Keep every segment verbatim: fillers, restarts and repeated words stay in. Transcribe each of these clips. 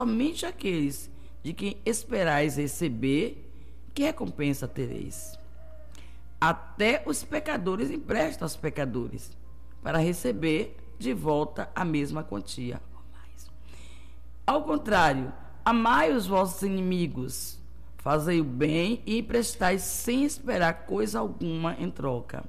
somente aqueles de quem esperais receber, que recompensa tereis? Até os pecadores emprestam aos pecadores, para receber de volta a mesma quantia. Ao contrário, amai os vossos inimigos, fazei o bem e emprestai sem esperar coisa alguma em troca.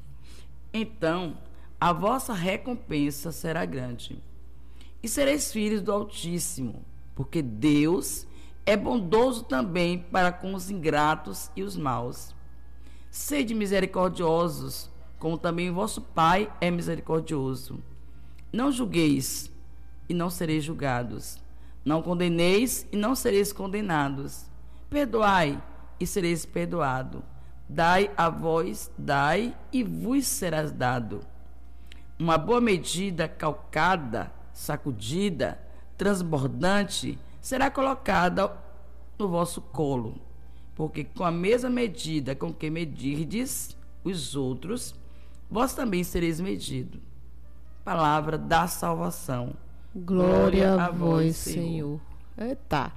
Então, a vossa recompensa será grande. E sereis filhos do Altíssimo, porque Deus é bondoso também para com os ingratos e os maus. Sede misericordiosos, como também o vosso Pai é misericordioso. Não julgueis, e não sereis julgados. Não condeneis, e não sereis condenados. Perdoai, e sereis perdoado. Dai a vós, dai, e vos serás dado. Uma boa medida, calcada, sacudida, transbordante, será colocada no vosso colo. Porque com a mesma medida com que medirdes os outros, vós também sereis medido. Palavra da salvação. Glória, Glória a vós, Senhor. Senhor. Eita.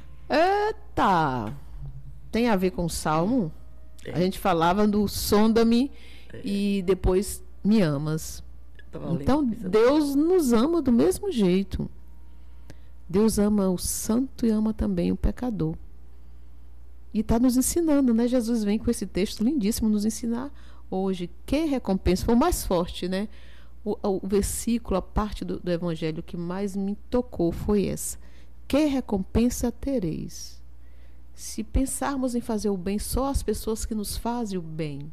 Eita. Tem a ver com o Salmo? É. A gente falava do sonda-me é. e depois me amas. Então, Deus nos ama do mesmo jeito. Deus ama o santo e ama também o pecador. E está nos ensinando, né? Jesus vem com esse texto lindíssimo nos ensinar hoje. Que recompensa? Foi o mais forte, né? O, o versículo, a parte do, do evangelho que mais me tocou foi essa. Que recompensa tereis? Se pensarmos em fazer o bem só às pessoas que nos fazem o bem,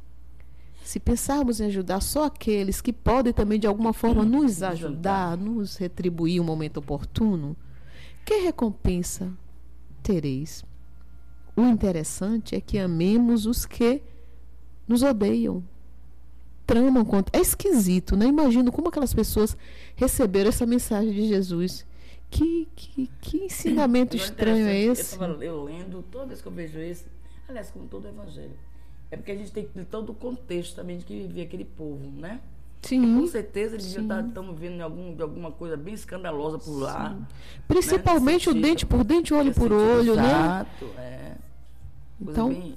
se pensarmos em ajudar só aqueles que podem também de alguma forma nos ajudar, nos retribuir um momento oportuno, que recompensa tereis? O interessante é que amemos os que nos odeiam, tramam contra. É esquisito, né? Imagino como aquelas pessoas receberam essa mensagem de Jesus. Que, que, que ensinamento estranho é esse? Eu estava eu lendo, toda vez que eu vejo esse, aliás, como todo o evangelho, é porque a gente tem todo o contexto também de que vivia aquele povo, né? Sim. Com certeza eles já estão vivendo algum, de alguma coisa bem escandalosa por lá. Sim. Principalmente né? o dente por dente, olho por olho, exato, né? Exato, é. Coisa então, bem...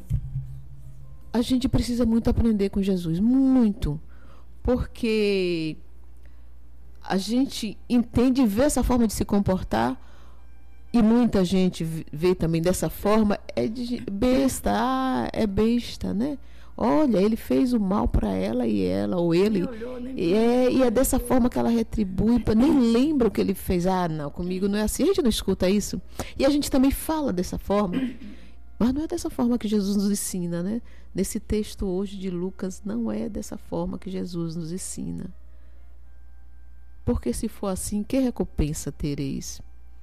a gente precisa muito aprender com Jesus, muito. Porque a gente entende e vê essa forma de se comportar, e muita gente vê também dessa forma, é de besta, ah, é besta, né? Olha, ele fez o mal para ela e ela, ou ele, olhou, e, é, e é dessa forma que ela retribui, nem lembra o que ele fez. Ah, não, comigo não é assim. A gente não escuta isso. E a gente também fala dessa forma, mas não é dessa forma que Jesus nos ensina, né? Nesse texto hoje de Lucas, não é dessa forma que Jesus nos ensina. Porque se for assim, que recompensa tereis?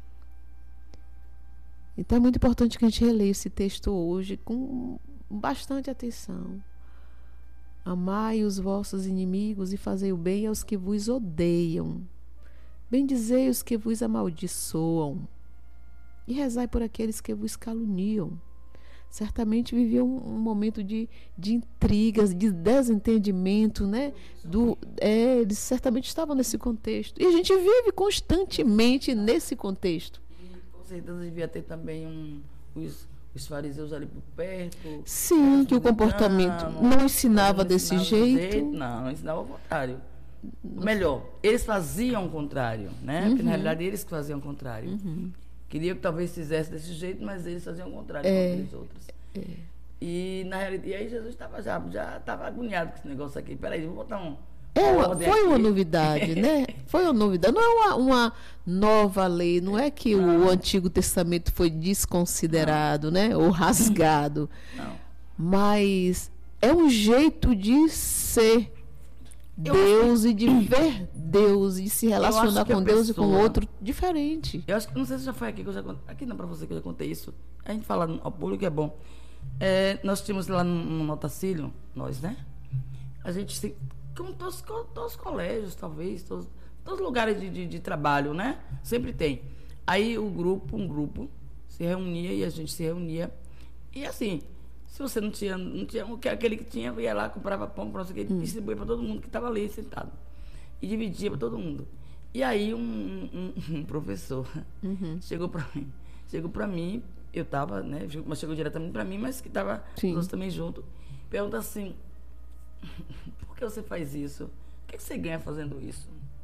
Então é muito importante que a gente releia esse texto hoje com bastante atenção. Amai os vossos inimigos e fazei o bem aos que vos odeiam. Bendizei os que vos amaldiçoam. E rezai por aqueles que vos caluniam. Certamente viviam um, um momento de, de intrigas, de desentendimento, né? Do, é, eles certamente estavam nesse contexto. E a gente vive constantemente nesse contexto. Com certeza devia ter também um, os, os fariseus ali por perto. Sim, que o comportamento não, não ensinava não desse ensinava jeito. jeito. Não, não ensinava o contrário. Melhor, eles faziam o contrário, né? Uhum. Porque na realidade eles que faziam o contrário. Uhum. Queria que talvez fizesse desse jeito, mas eles faziam o contrário é, com aqueles outros. É. E, na realidade, e aí Jesus estava já, já estava agoniado com esse negócio aqui. Peraí, vou botar um... É, foi uma novidade, né? Foi uma novidade. Não é uma, uma nova lei, não é que não. o Antigo Testamento foi desconsiderado, não. né? Ou rasgado. Não. Mas é um jeito de ser eu Deus e de ver Deus e se relacionar com Deus pessoa, e com outro diferente. Eu acho que, não sei se já foi aqui que eu já contei, aqui não para você que eu já contei isso. A gente fala ao público é bom. É, nós tínhamos lá no, no Motacílio, nós, né? A gente se, como todos, todos os colégios, talvez, todos, todos os lugares de, de, de trabalho, né? Sempre tem. Aí o grupo, um grupo, se reunia e a gente se reunia. E assim, se você não tinha, não tinha aquele que tinha, ia lá, comprava pão, para não sei o que, hum. distribuía para todo mundo que estava ali sentado. E dividia para todo mundo. E aí um, um, um professor uhum. chegou para mim, chegou para mim, eu estava, né, mas chegou diretamente para mim, mas que estava nós também junto, pergunta assim, por que você faz isso? O que, que você ganha fazendo isso?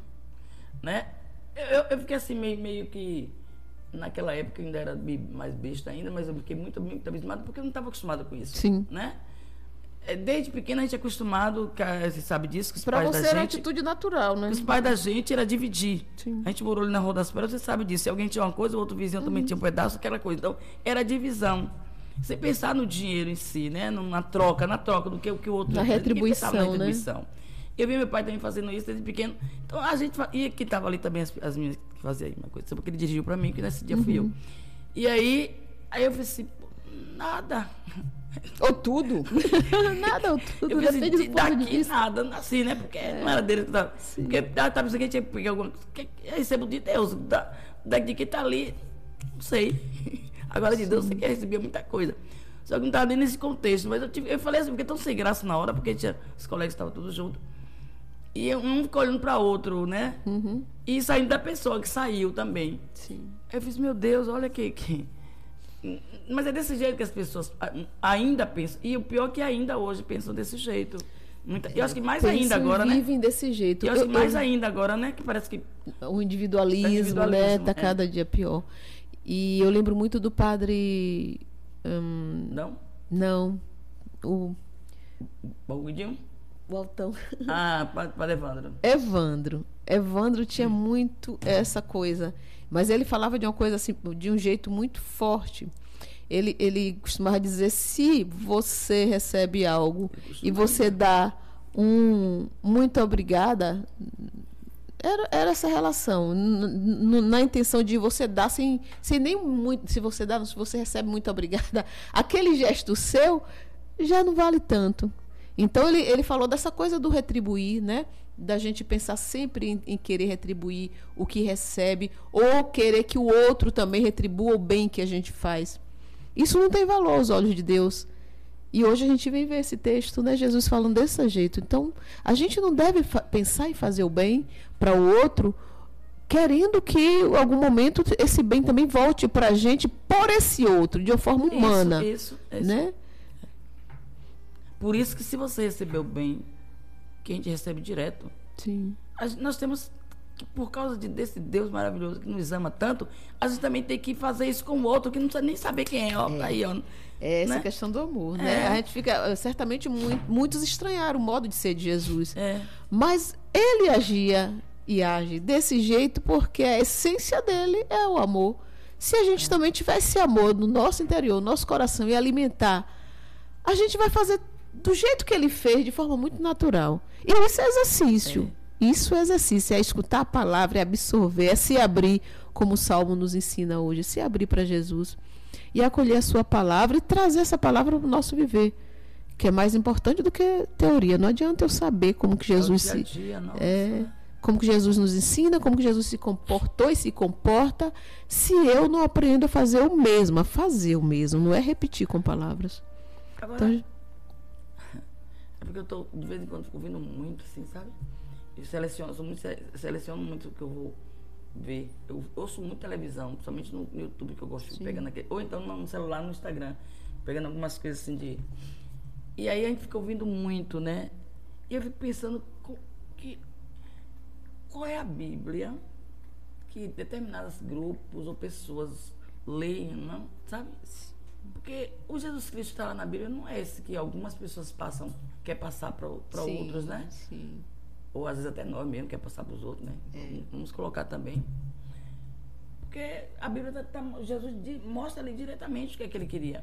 Né? Eu, eu fiquei assim meio, meio que, naquela época eu ainda era mais besta ainda, mas eu fiquei muito, muito abismado porque eu não estava acostumado com isso. Sim. Né? Desde pequena a gente é acostumado, você sabe disso, que os pra pais da gente... Para você era atitude natural, né? Os pais da gente era dividir. Sim. A gente morou ali na Rua das Pedras, você sabe disso. Se alguém tinha uma coisa, o outro vizinho uhum. também tinha um pedaço, aquela coisa. Então, era divisão. Sem pensar no dinheiro em si, né? Na troca, na troca do que o que o outro... Na retribuição, na retribuição, né? Eu vi meu pai também fazendo isso desde pequeno. Então, a gente... E que estava ali também as, as meninas que faziam uma coisa. Porque ele dirigiu para mim, que nesse dia uhum. fui eu. E aí, aí eu falei assim, nada... Ou tudo. Nada, ou tudo. Eu pensei, de daqui nada, assim, né? Porque é. não era dele que tava. Sim. Porque ela estava pensando que tinha que pegar alguma coisa. Que recebo de Deus. Da, daqui que tá ali, não sei. Agora de Sim. Deus, você quer receber muita coisa. Só que não estava nem nesse contexto. Mas eu, tive, eu falei assim, porque tão sem graça na hora, porque tinha, os colegas estavam todos juntos. E um ficou olhando para outro, né? Uhum. E saindo da pessoa que saiu também. Sim. Aí eu fiz, meu Deus, olha que. que... Mas é desse jeito que as pessoas ainda pensam. E o pior é que ainda hoje pensam desse jeito. Muita, eu acho que mais pensam ainda agora, né? Vivem desse jeito. Eu acho eu, que mais eu, ainda agora, né? Que parece que... O individualismo, individualismo né? Tá é. cada dia pior. E eu lembro muito do padre... Hum, não? Não. O... Balgudinho? O Altão. Ah, padre Evandro. Evandro. Evandro tinha hum. muito essa coisa... Mas ele falava de uma coisa assim, de um jeito muito forte. Ele, ele costumava dizer, se você recebe algo e você dá um muito obrigada, era, era essa relação. N- n- na intenção de você dar sem, sem nem muito, se você dá, se você recebe muito obrigada, aquele gesto seu já não vale tanto. Então ele, ele falou dessa coisa do retribuir, né? Da gente pensar sempre em, em querer retribuir o que recebe ou querer que o outro também retribua o bem que a gente faz. Isso não tem valor aos olhos de Deus. E hoje a gente vem ver esse texto, né? Jesus falando desse jeito. Então, a gente não deve fa- pensar em fazer o bem para o outro, querendo que em algum momento esse bem também volte para a gente por esse outro, de uma forma humana. Isso, isso, isso. Né? Por isso que se você receber o bem, que a gente recebe direto. Sim. A, nós temos que, por causa de, desse Deus maravilhoso que nos ama tanto, a gente também tem que fazer isso com o outro, que não precisa nem saber quem é. Ó, é. Tá aí, ó, é essa né? questão do amor, é. né? A gente fica, certamente muito, muitos estranharam o modo de ser de Jesus. É. Mas ele agia e age desse jeito porque a essência dele é o amor. Se a gente é. também tivesse amor no nosso interior, no nosso coração, e alimentar, a gente vai fazer do jeito que ele fez, de forma muito natural. E isso é exercício. É. Isso é exercício. É escutar a palavra, é absorver, é se abrir, como o Salmo nos ensina hoje. Se abrir para Jesus. E acolher a sua palavra e trazer essa palavra para o nosso viver. Que é mais importante do que teoria. Não adianta eu saber como que Jesus é o dia a dia, se... É, como que Jesus nos ensina, como que Jesus se comportou e se comporta, se eu não aprendo a fazer o mesmo, a fazer o mesmo. Não é repetir com palavras. Agora... Então, é porque eu tô, de vez em quando, fico ouvindo muito, assim, sabe? Eu seleciono, sou muito, seleciono muito o que eu vou ver. Eu ouço muito televisão, principalmente no, no YouTube, que eu gosto de pegar naquele... Ou então no celular, no Instagram, pegando algumas coisas assim de... E aí a gente fica ouvindo muito, né? E eu fico pensando que... Qual é a Bíblia que determinados grupos ou pessoas leem, não? Sabe? Porque o Jesus Cristo está lá na Bíblia não é esse que algumas pessoas passam, quer passar para outros, né? Sim. Ou às vezes até nós mesmo quer passar para os outros, né? É. Vamos colocar também. Porque a Bíblia tá, tá, Jesus mostra ali diretamente o que é que ele queria.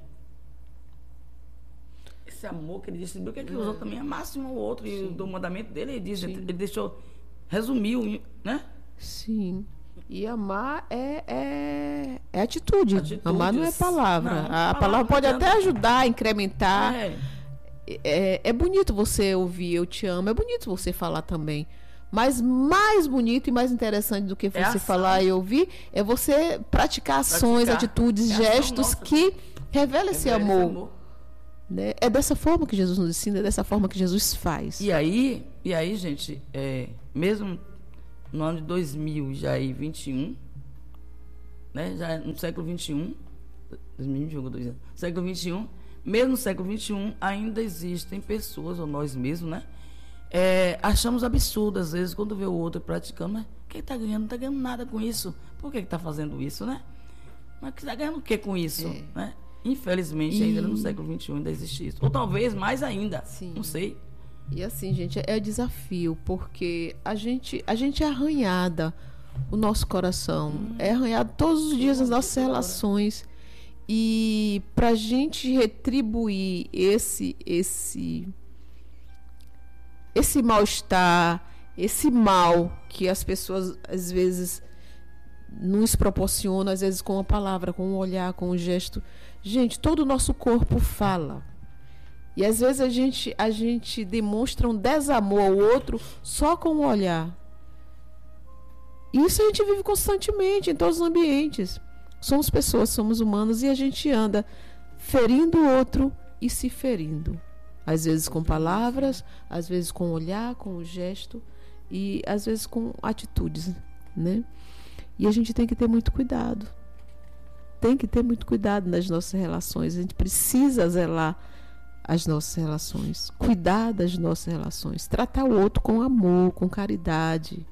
Esse amor que ele distribuiu, que é que os outros também amassem um ao outro. Sim. E do mandamento dele, ele, diz, ele deixou, resumiu, né? Sim. E amar é, é, é atitude. Atitudes. Amar não é palavra. Não, a palavra palavra pode adianta. até ajudar, incrementar. É. É, é bonito você ouvir eu te amo, é bonito você falar também. Mas mais bonito e mais interessante do que você é falar e ouvir é você praticar ações, praticar. atitudes, é gestos que revelam esse amor. Esse amor. Né? É dessa forma que Jesus nos ensina, é dessa forma que Jesus faz. E aí, e aí gente, é, mesmo no ano de dois mil já e vinte e um, né? Já no século vinte e um, dois mil e vinte e um, dois anos, século vinte e um, mesmo no século vinte e um, ainda existem pessoas, ou nós mesmos, né? É, achamos absurdo, às vezes, quando vê o outro praticando, mas quem está ganhando? Não está ganhando nada com isso. Por que está fazendo isso, né? Mas está ganhando o que com isso? É. Né? Infelizmente, e... ainda no século vinte e um ainda existe isso. Ou talvez mais ainda, Sim. não sei. E assim, gente, é desafio, porque a gente, a gente é arranhada, o nosso coração, hum. é arranhado todos os dias as nossas relações. E para a gente retribuir esse, esse, esse mal-estar, esse mal que as pessoas às vezes nos proporcionam, às vezes com a palavra, com o olhar, com o gesto. Gente, todo o nosso corpo fala. E às vezes a gente, a gente demonstra um desamor ao outro só com o olhar. Isso a gente vive constantemente em todos os ambientes. Somos pessoas, somos humanos e a gente anda ferindo o outro e se ferindo. Às vezes com palavras, às vezes com o olhar, com o gesto e às vezes com atitudes, né? E a gente tem que ter muito cuidado. Tem que ter muito cuidado nas nossas relações. A gente precisa zelar as nossas relações, cuidar das nossas relações, tratar o outro com amor, com caridade,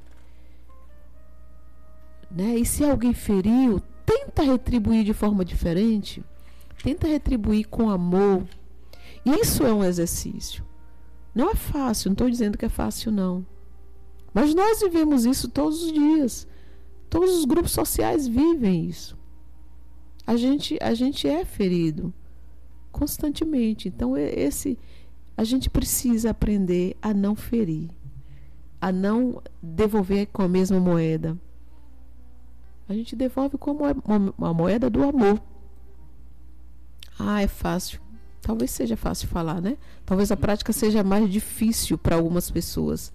né? E se alguém feriu, tenta retribuir de forma diferente, tenta retribuir com amor. Isso é um exercício. Não é fácil, não estou dizendo que é fácil, não. Mas nós vivemos isso todos os dias. Todos os grupos sociais vivem isso. A gente, a gente é ferido constantemente. Então, esse, a gente precisa aprender a não ferir, a não devolver com a mesma moeda. A gente devolve com a moeda do amor. Ah, é fácil. Talvez seja fácil falar, né? Talvez a prática seja mais difícil para algumas pessoas.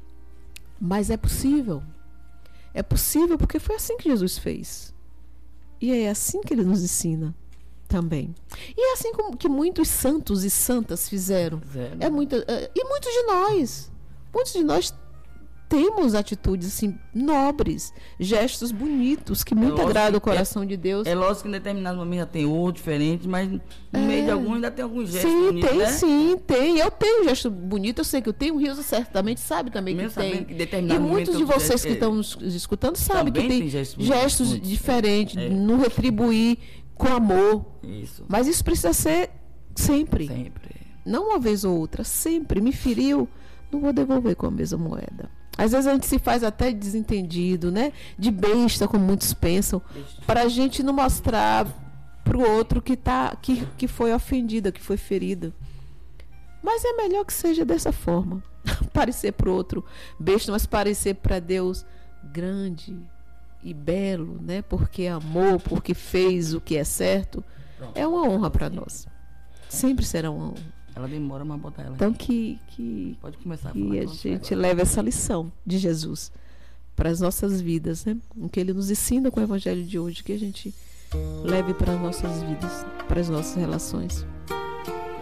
Mas é possível. É possível porque foi assim que Jesus fez. E é assim que ele nos ensina também. E é assim como que muitos santos e santas fizeram. Zero. É muito, é, e muitos de nós. Muitos de nós temos atitudes assim, nobres, gestos bonitos, que muito é agradam o coração é, de Deus. É lógico que em determinado momento já tem outro diferente, mas no é, meio de alguns ainda tem alguns gestos sim, bonitos, tem, né? Sim, tem. Eu tenho gesto bonito, eu sei que eu tenho. O Rio certamente sabe também que tem. Que e muitos de vocês que estão nos escutando sabem que tem, tem gestos, gestos bonitos, diferentes, é. no retribuir com amor. Isso. Mas isso precisa ser sempre. Sempre. Não uma vez ou outra, sempre. Me feriu, não vou devolver com a mesma moeda. Às vezes a gente se faz até desentendido, né? De besta, como muitos pensam, para a gente não mostrar para o outro que, tá, que, que foi ofendido, que foi ferido. Mas é melhor que seja dessa forma. Parecer para o outro besta, mas parecer para Deus grande e belo, né? Porque amou, porque fez o que é certo. É uma honra para nós. Sempre será uma honra. Ela demora, mas botar ela. Então que, que, Pode começar a, que a gente leve essa lição de Jesus para as nossas vidas, né? O que ele nos ensina com o evangelho de hoje, que a gente leve para as nossas vidas, para as nossas relações.